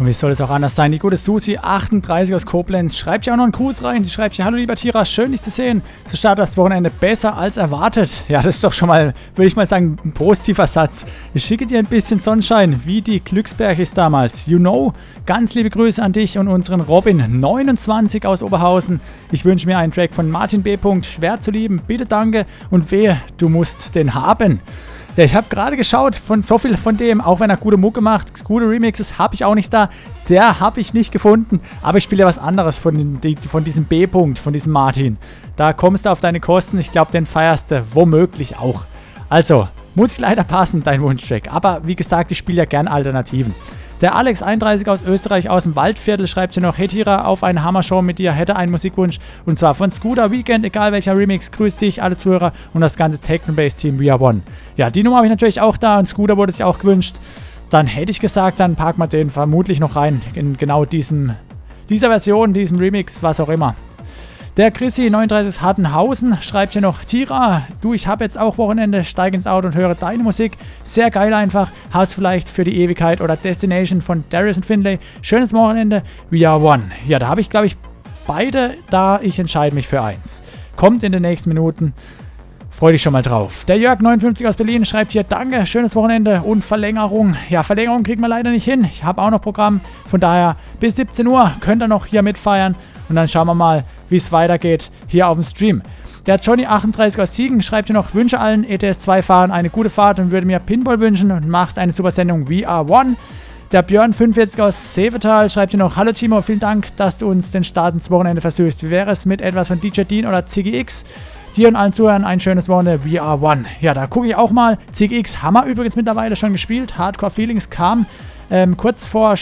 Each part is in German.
Und wie soll es auch anders sein? Die gute Susi38 aus Koblenz schreibt ja auch noch einen Gruß rein. Sie schreibt ja: Hallo lieber Tira, schön dich zu sehen. So startet das Wochenende besser als erwartet. Ja, das ist doch schon mal, würde ich mal sagen, ein positiver Satz. Ich schicke dir ein bisschen Sonnenschein, wie die Glücksbergis damals. You know, ganz liebe Grüße an dich und unseren Robin29 aus Oberhausen. Ich wünsche mir einen Track von Martin B. Schwer zu lieben, bitte danke und wehe, du musst den haben. Ja, ich habe gerade geschaut, von so viel von dem, auch wenn er gute Mucke macht, gute Remixes, habe ich auch nicht da. Der habe ich nicht gefunden, aber ich spiele ja was anderes von diesem B-Punkt, von diesem Martin. Da kommst du auf deine Kosten, ich glaube, den feierst du womöglich auch. Also, muss ich leider passen, dein Wunschtrack. Aber wie gesagt, ich spiele ja gern Alternativen. Der Alex31 aus Österreich, aus dem Waldviertel, schreibt hier noch: Hey Tira, auf eine Hammer-Show mit dir, hätte einen Musikwunsch. Und zwar von Scooter Weekend, egal welcher Remix. Grüß dich, alle Zuhörer und das ganze Techno-Bass-Team We Are One. Ja, die Nummer habe ich natürlich auch da und Scooter wurde sich auch gewünscht. Dann hätte ich gesagt, dann packen wir den vermutlich noch rein in genau dieser Version, diesem Remix, was auch immer. Der Chrissy39 Hartenhausen schreibt hier noch: Tira, du, ich habe jetzt auch Wochenende, steige ins Auto und höre deine Musik. Sehr geil einfach. Hast du vielleicht für die Ewigkeit oder Destination von Darius und Finlay. Schönes Wochenende, We Are One. Ja, da habe ich, glaube ich, beide da. Ich entscheide mich für eins. Kommt in den nächsten Minuten. Freu dich schon mal drauf. Der Jörg59 aus Berlin schreibt hier: Danke, schönes Wochenende und Verlängerung. Ja, Verlängerung kriegen wir leider nicht hin. Ich habe auch noch Programm. Von daher bis 17 Uhr könnt ihr noch hier mitfeiern. Und dann schauen wir mal, wie es weitergeht hier auf dem Stream. Der Johnny38 aus Siegen schreibt hier noch: Wünsche allen ETS2-Fahrern eine gute Fahrt und würde mir Pinball wünschen und machst eine super Sendung We Are One. Der Björn45 aus Seevetal schreibt hier noch: Hallo Timo, vielen Dank, dass du uns den Start ins Wochenende versüßt. Wie wäre es mit etwas von DJ Dean oder Ziggy X? Dir und allen Zuhörern ein schönes Wochenende, We Are One. Ja, da gucke ich auch mal. Ziggy X haben wir übrigens mittlerweile schon gespielt. Hardcore Feelings kam kurz vor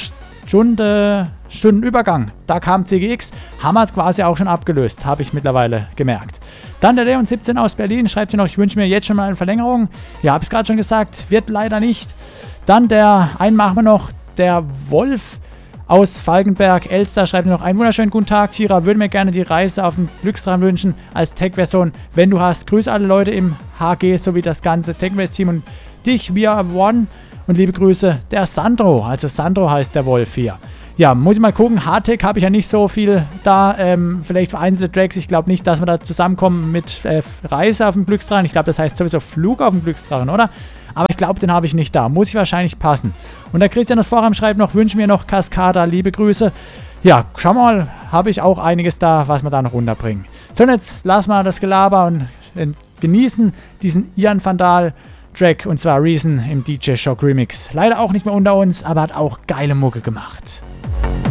Stundenübergang. Da kam CGX, haben wir es quasi auch schon abgelöst, habe ich mittlerweile gemerkt. Dann der Leon17 aus Berlin schreibt hier noch: Ich wünsche mir jetzt schon mal eine Verlängerung. Ja, habe ich es gerade schon gesagt, wird leider nicht. Dann einen machen wir noch, der Wolf aus Falkenberg, Elster, schreibt noch: Einen wunderschönen guten Tag, Tira, würde mir gerne die Reise auf den Glücksdrachen wünschen als Tech-Version, wenn du hast. Grüße alle Leute im HG sowie das ganze Tech-Team und dich, We Are One. Und liebe Grüße, der Sandro. Also Sandro heißt der Wolf hier. Ja, muss ich mal gucken. Hardtech habe ich ja nicht so viel da. Vielleicht vereinzelte Tracks. Ich glaube nicht, dass wir da zusammenkommen mit Reise auf dem Glücksdrachen. Ich glaube, das heißt sowieso Flug auf dem Glücksdrachen, oder? Aber ich glaube, den habe ich nicht da. Muss ich wahrscheinlich passen. Und der Christian aus Vorheim schreibt noch: Wünsche mir noch Cascada. Liebe Grüße. Ja, schau mal. Habe ich auch einiges da, was wir da noch runterbringen. So, und jetzt lassen wir das Gelaber und genießen diesen Ian Vandal Track, und zwar Reason im DJ Shock Remix. Leider auch nicht mehr unter uns, aber hat auch geile Mucke gemacht.